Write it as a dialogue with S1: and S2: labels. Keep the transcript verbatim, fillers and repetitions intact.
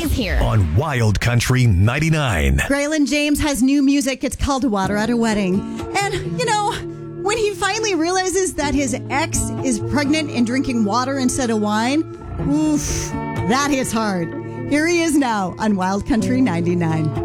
S1: Skies here.
S2: On Wild Country ninety-nine.
S3: Braylon James has new music. It's called Water at a Wedding. And, you know, when he finally realizes that his ex is pregnant and drinking water instead of wine, oof, that hits hard. Here he is now on Wild Country ninety-nine.